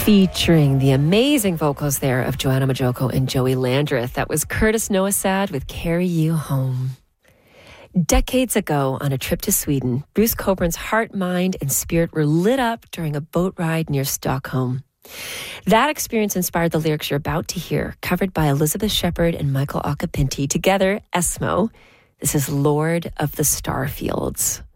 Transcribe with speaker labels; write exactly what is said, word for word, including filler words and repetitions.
Speaker 1: Featuring the amazing vocals there of Joanna Majoko and Joey Landreth. That was Curtis Noah Sad with Carry You Home. Decades ago, on a trip to Sweden, Bruce Coburn's heart, mind, and spirit were lit up during a boat ride near Stockholm. That experience inspired the lyrics you're about to hear, covered by Elizabeth Shepard and Michael Occhipinti, together, Esmo. This is Lord of the Starfields.